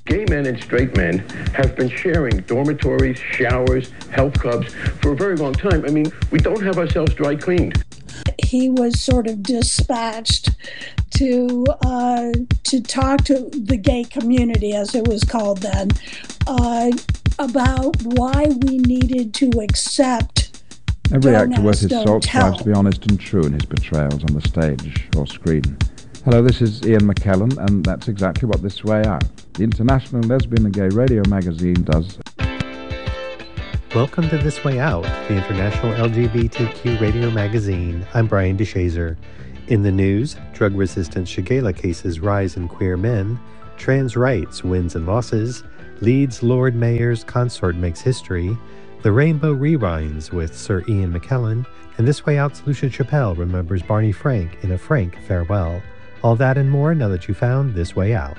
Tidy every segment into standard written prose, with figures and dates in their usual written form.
Gay men and straight men have been sharing dormitories, showers, health clubs for a very long time. I mean, we don't have ourselves dry cleaned. He was sort of dispatched to talk to the gay community, as it was called then, about why we needed to accept. Every actor worth his salt tries to be honest and true in his portrayals on the stage or screen. Hello, this is Ian McKellen, and that's exactly what This Way Out, the international lesbian and gay radio magazine, does. Welcome to This Way Out, the international LGBTQ radio magazine. I'm Brian DeShazer. In the news, drug-resistant Shigella cases rise in queer men, trans rights wins and losses, Leeds Lord Mayor's consort makes history, The Rainbow rewinds with Sir Ian McKellen, and This Way Out's Lucia Chappelle remembers Barney Frank in a frank farewell. All that and more now that you found This Way Out.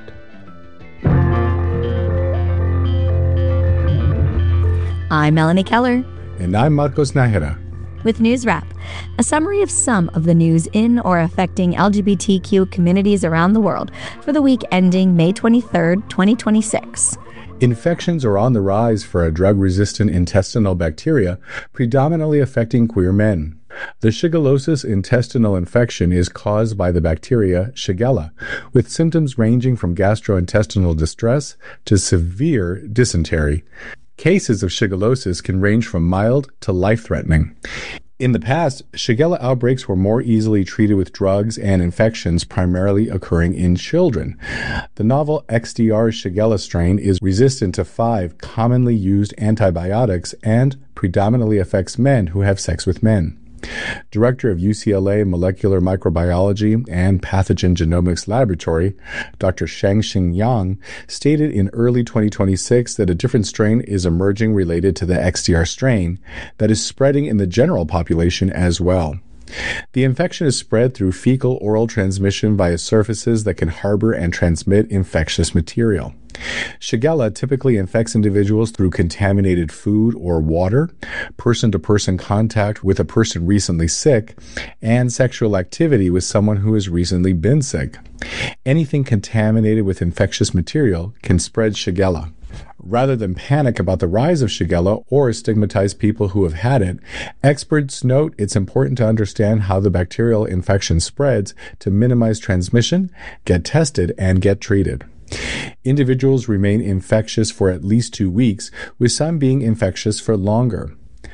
I'm Melanie Keller. And I'm Marcos Nájera. With News Wrap, a summary of some of the news in or affecting LGBTQ communities around the world for the week ending May 23rd, 2026. Infections are on the rise for a drug-resistant intestinal bacteria predominantly affecting queer men. The shigellosis intestinal infection is caused by the bacteria Shigella, with symptoms ranging from gastrointestinal distress to severe dysentery. Cases of shigellosis can range from mild to life-threatening. In the past, Shigella outbreaks were more easily treated with drugs and infections primarily occurring in children. The novel XDR Shigella strain is resistant to 5 commonly used antibiotics and predominantly affects men who have sex with men. Director of UCLA Molecular Microbiology and Pathogen Genomics Laboratory, Dr. Shangxin Yang, stated in early 2026 that a different strain is emerging related to the XDR strain that is spreading in the general population as well. The infection is spread through fecal-oral transmission via surfaces that can harbor and transmit infectious material. Shigella typically infects individuals through contaminated food or water, person-to-person contact with a person recently sick, and sexual activity with someone who has recently been sick. Anything contaminated with infectious material can spread Shigella. Rather than panic about the rise of Shigella or stigmatize people who have had it, experts note it's important to understand how the bacterial infection spreads to minimize transmission, get tested, and get treated. Individuals remain infectious for at least 2 weeks, with some being infectious for longer.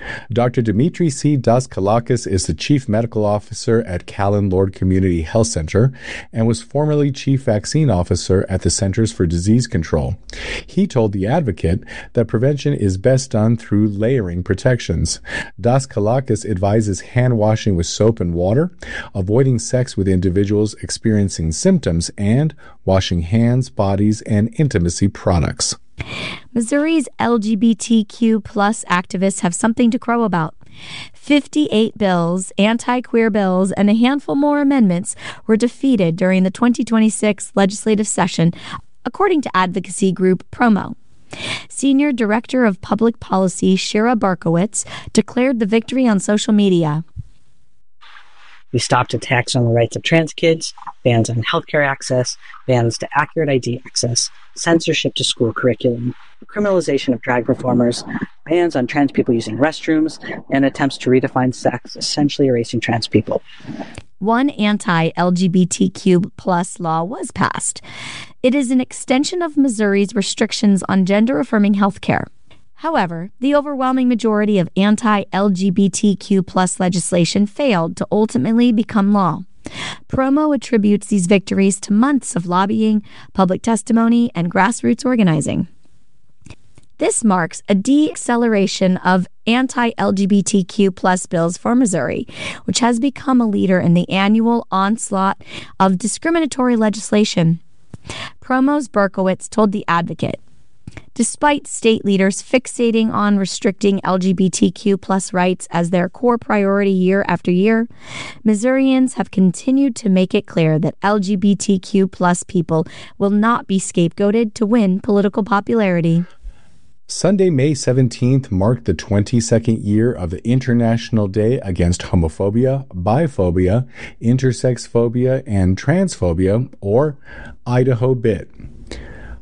Dr. Dimitri C. Daskalakis is the Chief Medical Officer at Callan Lord Community Health Center and was formerly Chief Vaccine Officer at the Centers for Disease Control. He told The Advocate that prevention is best done through layering protections. Daskalakis advises hand washing with soap and water, avoiding sex with individuals experiencing symptoms, and washing hands, bodies, and intimacy products. Missouri's LGBTQ plus activists have something to crow about. 58 bills, anti-queer bills, and a handful more amendments were defeated during the 2026 legislative session, according to advocacy group Promo. Senior Director of Public Policy Shira Barkowitz declared the victory on social media. We stopped attacks on the rights of trans kids, bans on healthcare access, bans to accurate ID access, censorship to school curriculum, criminalization of drag performers, bans on trans people using restrooms, and attempts to redefine sex, essentially erasing trans people. One anti-LGBTQ plus law was passed. It is an extension of Missouri's restrictions on gender-affirming healthcare. However, the overwhelming majority of anti-LGBTQ plus legislation failed to ultimately become law. Promo attributes these victories to months of lobbying, public testimony, and grassroots organizing. This marks a deceleration of anti-LGBTQ plus bills for Missouri, which has become a leader in the annual onslaught of discriminatory legislation. Promo's Berkowitz told The Advocate, despite state leaders fixating on restricting LGBTQ plus rights as their core priority year after year, Missourians have continued to make it clear that LGBTQ plus people will not be scapegoated to win political popularity. Sunday, May 17th marked the 22nd year of the International Day Against Homophobia, Biphobia, Intersex Phobia, and Transphobia, or Idaho BIT.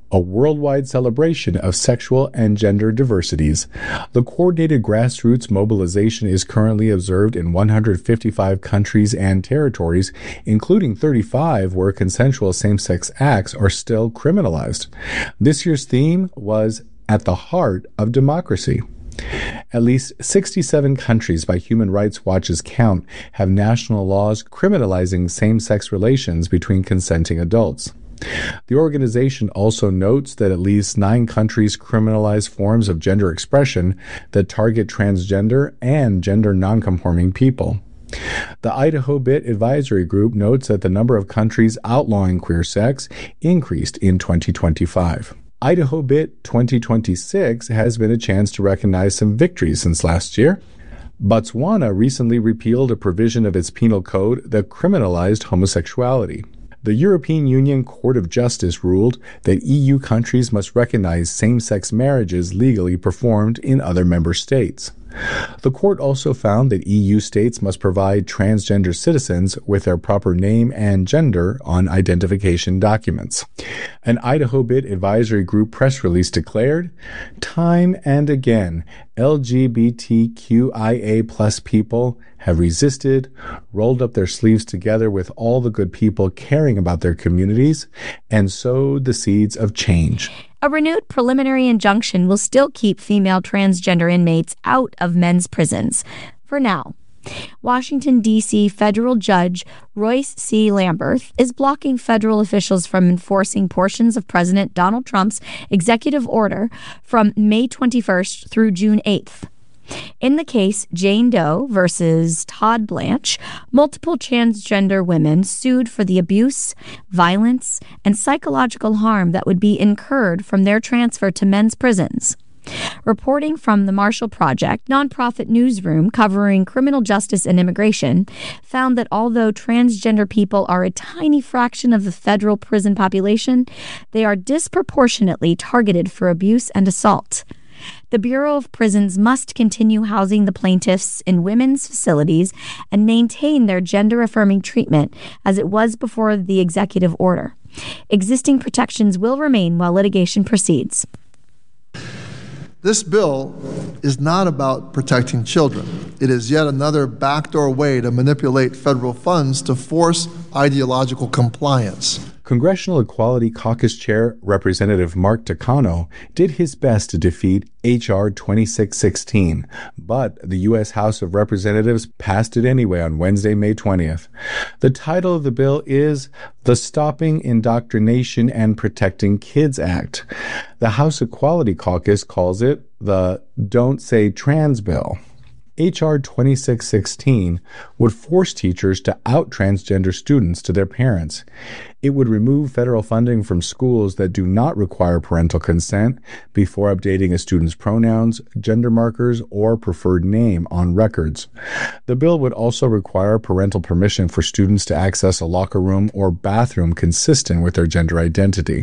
a worldwide celebration of sexual and gender diversities. The coordinated grassroots mobilization is currently observed in 155 countries and territories, including 35 where consensual same-sex acts are still criminalized. This year's theme was At the Heart of Democracy. At least 67 countries by Human Rights Watch's count have national laws criminalizing same-sex relations between consenting adults. The organization also notes that at least 9 countries criminalize forms of gender expression that target transgender and gender nonconforming people. The Idaho Bit Advisory Group notes that the number of countries outlawing queer sex increased in 2025. Idaho Bit 2026 has been a chance to recognize some victories since last year. Botswana recently repealed a provision of its penal code that criminalized homosexuality. The European Union Court of Justice ruled that EU countries must recognize same-sex marriages legally performed in other member states. The court also found that EU states must provide transgender citizens with their proper name and gender on identification documents. An Idaho Bit Advisory Group press release declared, "Time and again, LGBTQIA+ people have resisted, rolled up their sleeves together with all the good people caring about their communities, and sowed the seeds of change." A renewed preliminary injunction will still keep female transgender inmates out of men's prisons. For now, Washington, D.C. federal judge Royce C. Lamberth is blocking federal officials from enforcing portions of President Donald Trump's executive order from May 21st through June 8th. In the case Jane Doe versus Todd Blanche, multiple transgender women sued for the abuse, violence, and psychological harm that would be incurred from their transfer to men's prisons. Reporting from the Marshall Project, nonprofit newsroom covering criminal justice and immigration, found that although transgender people are a tiny fraction of the federal prison population, they are disproportionately targeted for abuse and assault. The Bureau of Prisons must continue housing the plaintiffs in women's facilities and maintain their gender-affirming treatment as it was before the executive order. Existing protections will remain while litigation proceeds. This bill is not about protecting children. It is yet another backdoor way to manipulate federal funds to force ideological compliance. Congressional Equality Caucus Chair Representative Mark Takano did his best to defeat H.R. 2616, but the U.S. House of Representatives passed it anyway on Wednesday, May 20th. The title of the bill is the Stopping Indoctrination and Protecting Kids Act. The House Equality Caucus calls it the Don't Say Trans Bill. H.R. 2616 would force teachers to out transgender students to their parents. It would remove federal funding from schools that do not require parental consent before updating a student's pronouns, gender markers, or preferred name on records. The bill would also require parental permission for students to access a locker room or bathroom consistent with their gender identity.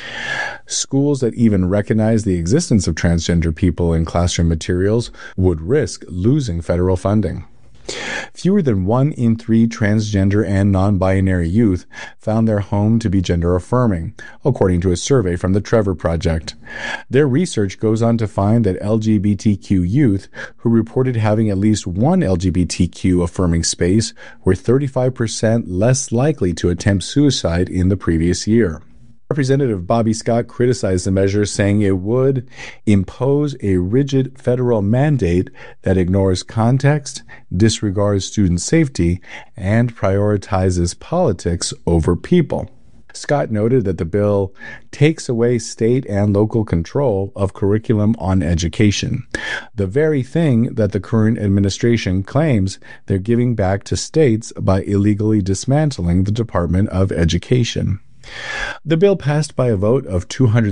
Schools that even recognize the existence of transgender people in classroom materials would risk losing federal funding. Fewer than 1 in 3 transgender and non-binary youth found their home to be gender-affirming, according to a survey from the Trevor Project. Their research goes on to find that LGBTQ youth who reported having at least one LGBTQ-affirming space were 35% less likely to attempt suicide in the previous year. Representative Bobby Scott criticized the measure, saying it would impose a rigid federal mandate that ignores context, disregards student safety, and prioritizes politics over people. Scott noted that the bill takes away state and local control of curriculum on education, the very thing that the current administration claims they're giving back to states by illegally dismantling the Department of Education. The bill passed by a vote of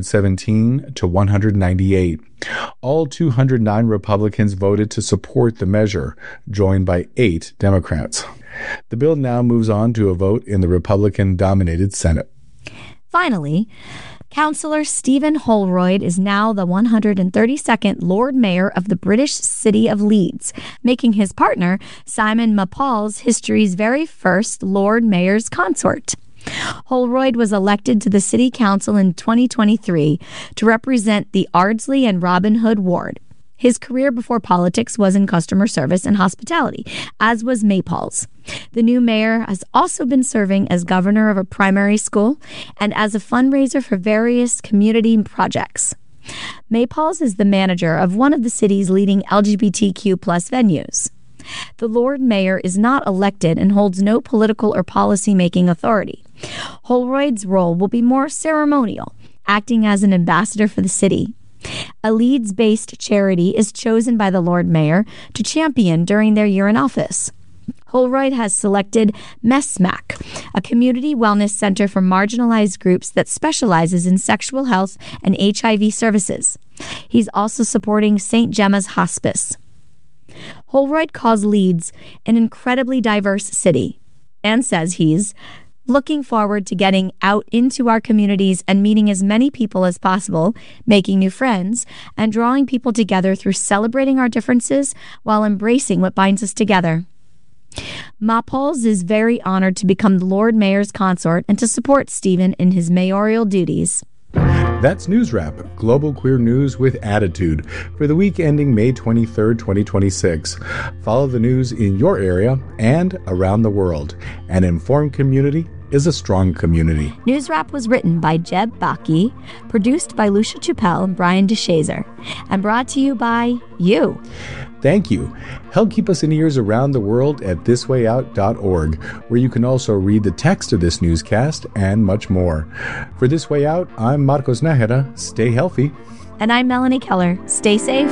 217 to 198. All 209 Republicans voted to support the measure, joined by 8 Democrats. The bill now moves on to a vote in the Republican-dominated Senate. Finally, Councillor Stephen Holroyd is now the 132nd Lord Mayor of the British city of Leeds, making his partner, Simon Maples, history's very first Lord Mayor's consort. Holroyd was elected to the City Council in 2023 to represent the Ardsley and Robin Hood ward. His career before politics was in customer service and hospitality, as was Maypall's. The new mayor has also been serving as governor of a primary school and as a fundraiser for various community projects. Maypall's is the manager of one of the city's leading LGBTQ+ venues. The Lord Mayor is not elected and holds no political or policy-making authority. Holroyd's role will be more ceremonial, acting as an ambassador for the city. A Leeds-based charity is chosen by the Lord Mayor to champion during their year in office. Holroyd has selected MESMAC, a community wellness center for marginalized groups that specializes in sexual health and HIV services. He's also supporting St. Gemma's Hospice. Holroyd calls Leeds an incredibly diverse city and says he's looking forward to getting out into our communities and meeting as many people as possible, making new friends, and drawing people together through celebrating our differences while embracing what binds us together. Maypall's is very honored to become the Lord Mayor's consort and to support Stephen in his mayoral duties. That's News Wrap, global queer news with attitude, for the week ending May 23rd, 2026. Follow the news in your area and around the world. An informed community is a strong community. News Wrap was written by Jeb Baki, produced by Lucia Chappelle and Brian DeShazer, and brought to you by you. Thank you. Help keep us in ears around the world at thiswayout.org, where you can also read the text of this newscast and much more. For This Way Out, I'm Marcos Nájera. Stay healthy. And I'm Melanie Keller. Stay safe.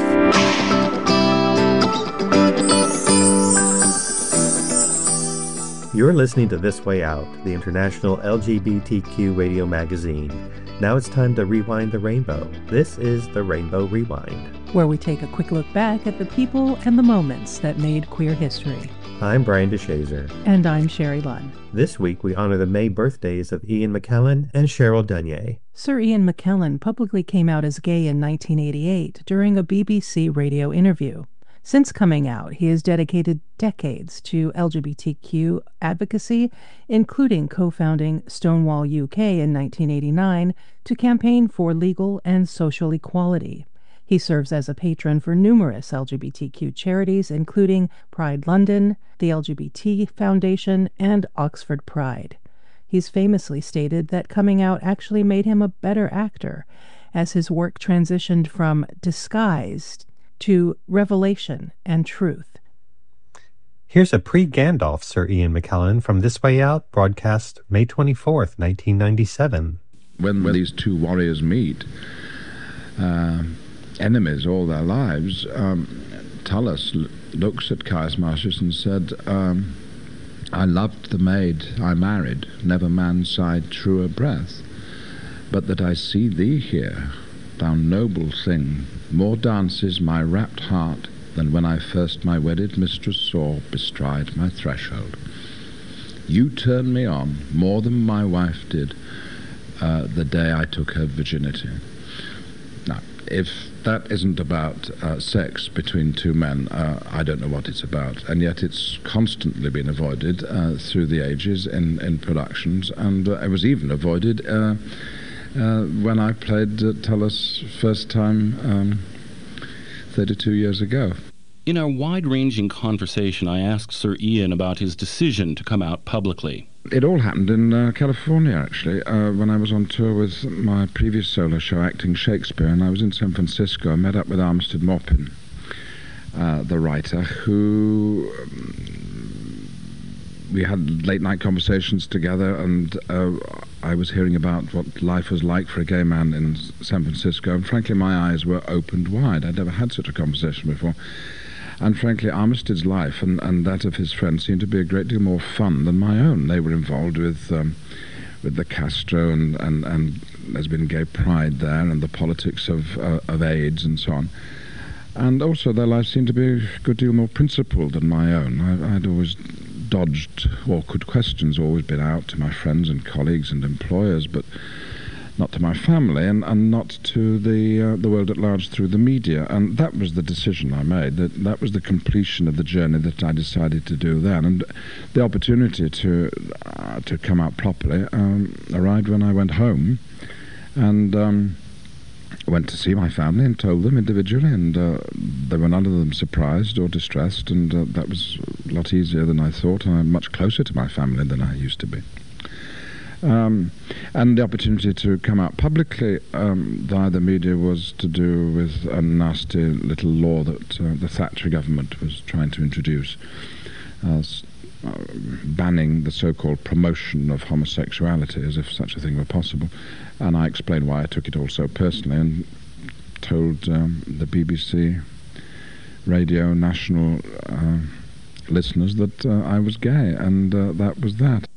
You're listening to This Way Out, the international LGBTQ radio magazine. Now it's time to rewind the rainbow. This is the Rainbow Rewind, where we take a quick look back at the people and the moments that made queer history. I'm Brian DeShazer. And I'm Sherry Lunn. This week we honor the May birthdays of Ian McKellen and Cheryl Dunye. Sir Ian McKellen publicly came out as gay in 1988 during a BBC radio interview. Since coming out, he has dedicated decades to LGBTQ advocacy, including co-founding Stonewall UK in 1989 to campaign for legal and social equality. He serves as a patron for numerous LGBTQ charities, including Pride London, the LGBT Foundation, and Oxford Pride. He's famously stated that coming out actually made him a better actor, as his work transitioned from disguised to revelation and truth. Here's a pre-Gandalf Sir Ian McKellen from This Way Out, broadcast May 24th, 1997. When these two warriors meet, enemies all their lives, Tullus looks at Caius Marcius and said, I loved the maid I married, never man sighed truer breath, but that I see thee here, thou noble thing, more dances my rapt heart than when I first my wedded mistress saw bestride my threshold. You turn me on more than my wife did the day I took her virginity. Now, if that isn't about sex between two men, I don't know what it's about. And yet it's constantly been avoided through the ages in productions, and it was even avoided when I played Tullus first time 32 years ago. In our wide-ranging conversation, I asked Sir Ian about his decision to come out publicly. It all happened in California, actually, when I was on tour with my previous solo show, Acting Shakespeare, and I was in San Francisco. I met up with Armistead Maupin, the writer, who we had late-night conversations together, and I was hearing about what life was like for a gay man in San Francisco, and frankly, my eyes were opened wide. I'd never had such a conversation before. And frankly, Armistead's life and that of his friends seemed to be a great deal more fun than my own. They were involved with the Castro, and there's been gay pride there, and the politics of AIDS and so on. And also their lives seemed to be a good deal more principled than my own. I'd always dodged awkward questions, always been out to my friends and colleagues and employers, but not to my family, and not to the world at large through the media. And that was the decision I made. That was the completion of the journey that I decided to do then. And the opportunity to come out properly arrived when I went home, and went to see my family and told them individually, and they were none of them surprised or distressed, and that was a lot easier than I thought. I'm much closer to my family than I used to be. And the opportunity to come out publicly via the media was to do with a nasty little law that the Thatcher government was trying to introduce, banning the so-called promotion of homosexuality, as if such a thing were possible. And I explained why I took it all so personally, and told the BBC Radio National listeners that I was gay, and that was that.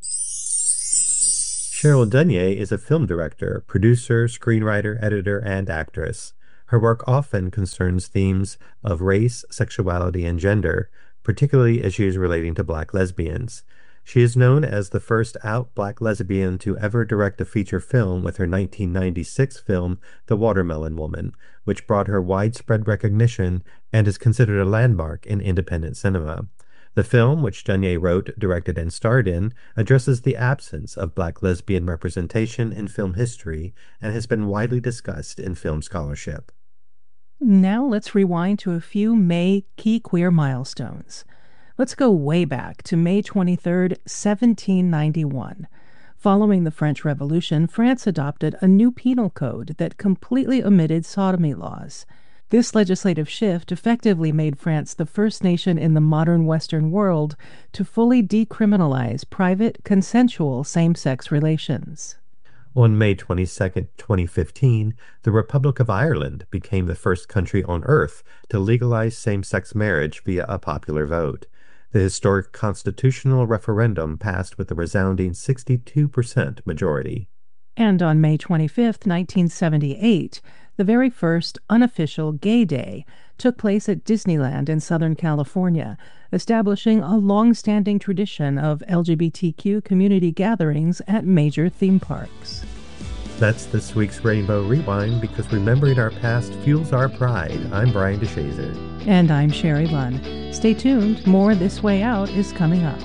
Cheryl Dunye is a film director, producer, screenwriter, editor, and actress. Her work often concerns themes of race, sexuality, and gender, particularly issues relating to Black lesbians. She is known as the first out Black lesbian to ever direct a feature film with her 1996 film, The Watermelon Woman, which brought her widespread recognition and is considered a landmark in independent cinema. The film, which Dunye wrote, directed, and starred in, addresses the absence of Black lesbian representation in film history and has been widely discussed in film scholarship. Now let's rewind to a few May key queer milestones. Let's go way back to May 23, 1791. Following the French Revolution, France adopted a new penal code that completely omitted sodomy laws. This legislative shift effectively made France the first nation in the modern Western world to fully decriminalize private, consensual same-sex relations. On May 22, 2015, the Republic of Ireland became the first country on Earth to legalize same-sex marriage via a popular vote. The historic constitutional referendum passed with a resounding 62% majority. And on May 25, 1978, the very first unofficial Gay Day took place at Disneyland in Southern California, establishing a long-standing tradition of LGBTQ community gatherings at major theme parks. That's this week's Rainbow Rewind, because remembering our past fuels our pride. I'm Brian DeShazer. And I'm Sherry Lunn. Stay tuned. More This Way Out is coming up.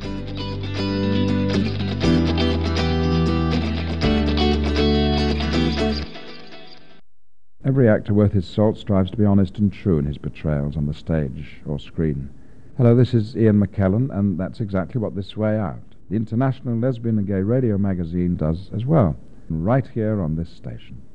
Every actor worth his salt strives to be honest and true in his portrayals on the stage or screen. Hello, this is Ian McKellen, and that's exactly what This Way Out, the International Lesbian and Gay Radio magazine, does as well, right here on this station.